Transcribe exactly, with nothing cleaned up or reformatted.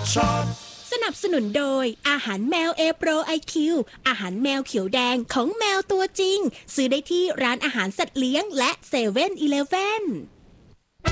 ช็อตสนับสนุนโดยอาหารแมวเอโปรไอคิวอาหารแมวเขียวแดงของแมวตัวจริงซื้อได้ที่ร้านอาหารสัตว์เลี้ยงและเซเว่นอีเลฟเว่น